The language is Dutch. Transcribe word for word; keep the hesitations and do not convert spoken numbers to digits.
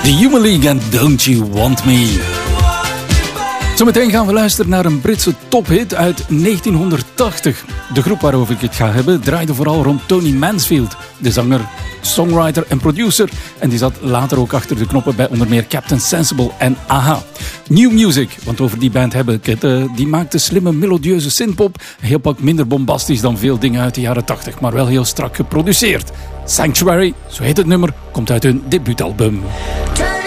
The Human League en Don't You Want Me. Zometeen gaan we luisteren naar een Britse tophit uit negentienhonderdtachtig. De groep waarover ik het ga hebben draaide vooral rond Tony Mansfield, de zanger, songwriter en producer. En die zat later ook achter de knoppen bij onder meer Captain Sensible en Aha. New Music, want over die band heb ik het. Uh, die maakte slimme, melodieuze synthpop. Heel pak minder bombastisch dan veel dingen uit de jaren tachtig, maar wel heel strak geproduceerd. Sanctuary, zo heet het nummer, komt uit hun debuutalbum.